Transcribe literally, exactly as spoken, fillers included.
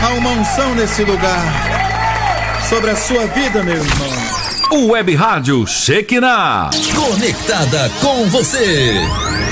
Há uma unção nesse lugar sobre a sua vida, meu irmão. O Web Rádio Shekinah, conectada com você.